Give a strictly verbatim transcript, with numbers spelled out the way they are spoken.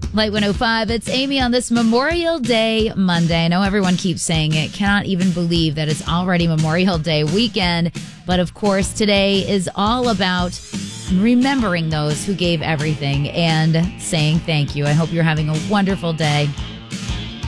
Light one oh five, it's Amy on this Memorial Day Monday. I know everyone keeps saying it. Cannot even believe that it's already Memorial Day weekend. But of course, today is all about remembering those who gave everything and saying thank you. I hope you're having a wonderful day.